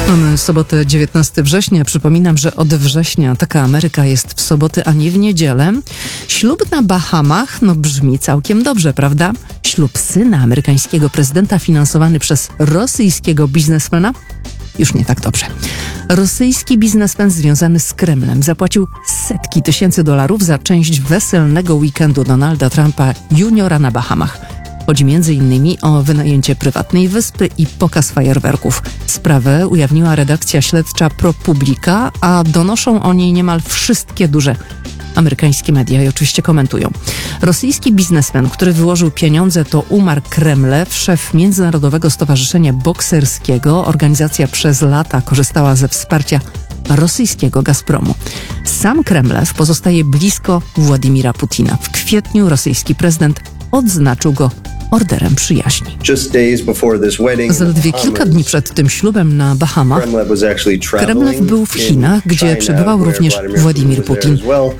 Mamy sobotę 19 września. Przypominam, że od września taka Ameryka jest w soboty, a nie w niedzielę. Ślub na Bahamach, brzmi całkiem dobrze, prawda? Ślub syna amerykańskiego prezydenta finansowany przez rosyjskiego biznesmena? Już nie tak dobrze. Rosyjski biznesmen związany z Kremlem zapłacił setki tysięcy dolarów za część weselnego weekendu Donalda Trumpa juniora na Bahamach. Chodzi m.in. o wynajęcie prywatnej wyspy i pokaz fajerwerków. Sprawę ujawniła redakcja śledcza ProPublica, a donoszą o niej niemal wszystkie duże amerykańskie media i oczywiście komentują. Rosyjski biznesmen, który wyłożył pieniądze, to Umar Kremlew, szef Międzynarodowego Stowarzyszenia Bokserskiego. Organizacja przez lata korzystała ze wsparcia rosyjskiego Gazpromu. Sam Kremlew pozostaje blisko Władimira Putina. W kwietniu rosyjski prezydent odznaczył go orderem przyjaźni. Zaledwie kilka dni przed tym ślubem na Bahamach Kremlew był w Chinach, gdzie przebywał również Władimir Putin.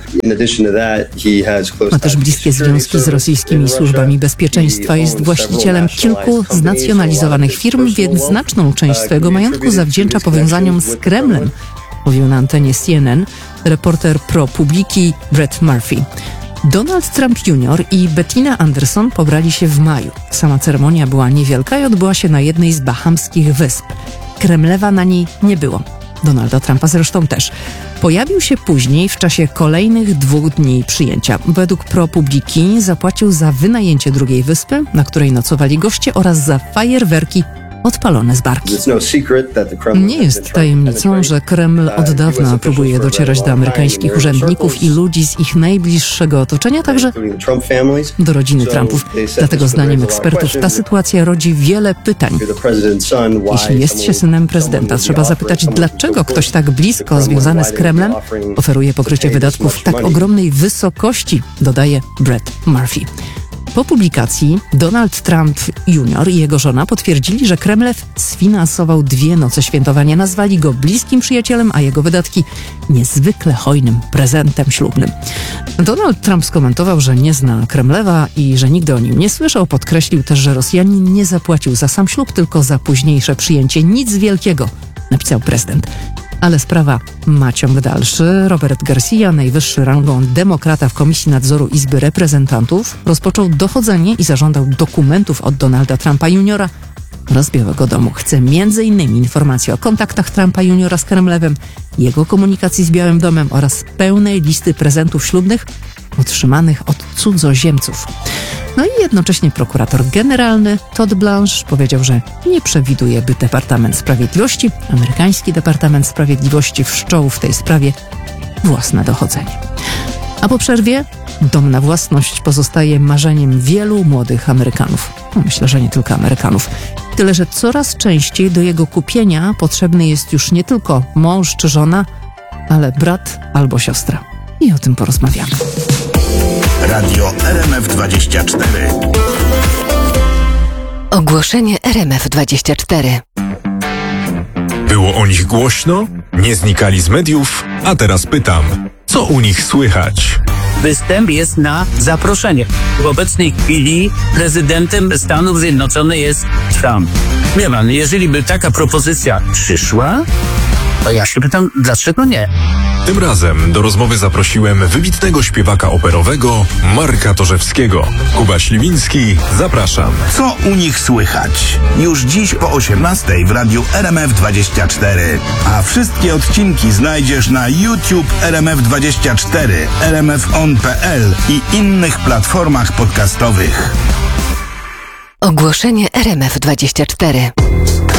Ma też bliskie związki z rosyjskimi służbami bezpieczeństwa. Jest właścicielem kilku znacjonalizowanych firm, więc znaczną część swojego majątku zawdzięcza powiązaniom z Kremlem, mówił na antenie CNN reporter ProPublica Brett Murphy. Donald Trump Jr. i Bettina Anderson pobrali się w maju. Sama ceremonia była niewielka i odbyła się na jednej z bahamskich wysp. Kremlewa na niej nie było. Donalda Trumpa zresztą też. Pojawił się później w czasie kolejnych 2 dni przyjęcia. Według ProPublica zapłacił za wynajęcie drugiej wyspy, na której nocowali goście, oraz za fajerwerki odpalone z barki. Nie jest tajemnicą, że Kreml od dawna próbuje docierać do amerykańskich urzędników i ludzi z ich najbliższego otoczenia, także do rodziny Trumpów. Dlatego zdaniem ekspertów ta sytuacja rodzi wiele pytań. Jeśli jest się synem prezydenta, trzeba zapytać, dlaczego ktoś tak blisko związany z Kremlem oferuje pokrycie wydatków w tak ogromnej wysokości, dodaje Brett Murphy. Po publikacji Donald Trump Jr. i jego żona potwierdzili, że Kremlew sfinansował 2 noce świętowania. Nazwali go bliskim przyjacielem, a jego wydatki niezwykle hojnym prezentem ślubnym. Donald Trump skomentował, że nie zna Kremlewa i że nigdy o nim nie słyszał. Podkreślił też, że Rosjanin nie zapłacił za sam ślub, tylko za późniejsze przyjęcie. Nic wielkiego, napisał prezydent. Ale sprawa ma ciąg dalszy. Robert Garcia, najwyższy rangą demokrata w Komisji Nadzoru Izby Reprezentantów, rozpoczął dochodzenie i zażądał dokumentów od Donalda Trumpa Jr. oraz Białego Domu. Chce m.in. informacji o kontaktach Trumpa Jr. z Kremlewem, jego komunikacji z Białym Domem oraz pełnej listy prezentów ślubnych otrzymanych od cudzoziemców. No i jednocześnie prokurator generalny Todd Blanche powiedział, że nie przewiduje, by Departament Sprawiedliwości, amerykański Departament Sprawiedliwości, wszczął w tej sprawie własne dochodzenie. A po przerwie dom na własność pozostaje marzeniem wielu młodych Amerykanów. Myślę, że nie tylko Amerykanów. Tyle, że coraz częściej do jego kupienia potrzebny jest już nie tylko mąż czy żona, ale brat albo siostra. I o tym porozmawiamy. Radio RMF24. Ogłoszenie RMF24. Było o nich głośno, nie znikali z mediów, a teraz pytam, co u nich słychać? Występ jest na zaproszenie. W obecnej chwili prezydentem Stanów Zjednoczonych jest Trump. Wie pan, jeżeli by taka propozycja przyszła, to ja się pytam, dlaczego nie? Tym razem do rozmowy zaprosiłem wybitnego śpiewaka operowego Marka Torzewskiego. Kuba Śliwiński, zapraszam. Co u nich słychać? Już dziś po 18:00 w radiu RMF24. A wszystkie odcinki znajdziesz na YouTube RMF24, rmfon.pl i innych platformach podcastowych. Ogłoszenie RMF24.